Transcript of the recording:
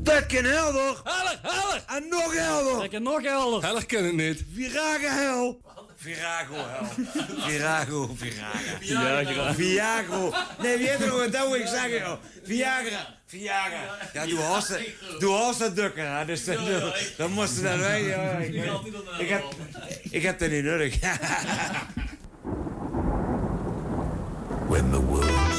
Dat kan helder. Heller. En nog helder. Ik kan nog helder. Heller ken het niet. Virago hel. Viagra. Nee, wie heeft er nog een douw ik zeggen, joh. Viagra. Ja, doe hast dat dukken, hè. Dus dan moest je dat weten, joh. Ik heb dat niet nodig. When the world